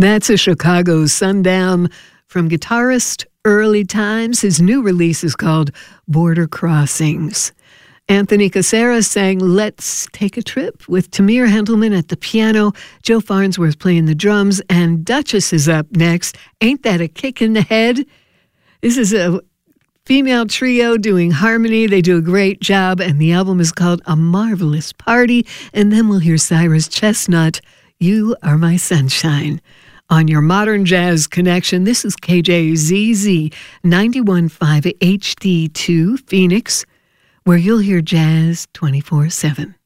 That's a Chicago sundown from guitarist Early Times. His new release is called Border Crossings. Anthony Caceres sang Let's Take a Trip with Tamir Hendelman at the piano, Joe Farnsworth playing the drums, and Duchess is up next. Ain't that a kick in the head? This is a female trio doing harmony. They do a great job, and the album is called A Marvelous Party. And then we'll hear Cyrus Chestnut, You Are My Sunshine. On your Modern Jazz Connection, this is KJZZ 91.5 HD2 Phoenix, where you'll hear jazz 24/7.